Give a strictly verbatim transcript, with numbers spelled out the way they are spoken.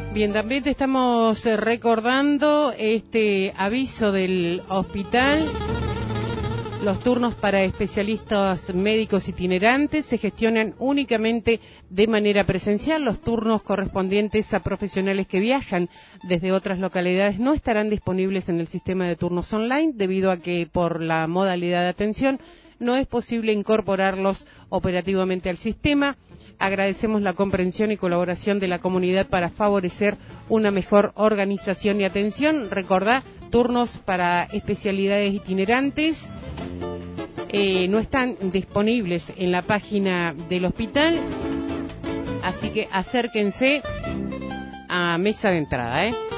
Bien, también te estamos recordando este aviso del hospital. Los turnos para especialistas médicos itinerantes se gestionan únicamente de manera presencial. Los turnos correspondientes a profesionales que viajan desde otras localidades no estarán disponibles en el sistema de turnos online, debido a que por la modalidad de atención no es posible incorporarlos operativamente al sistema. Agradecemos la comprensión y colaboración de la comunidad para favorecer una mejor organización y atención. Recordá, turnos para especialidades itinerantes eh, no están disponibles en la página del hospital, así que acérquense a mesa de entrada, ¿eh?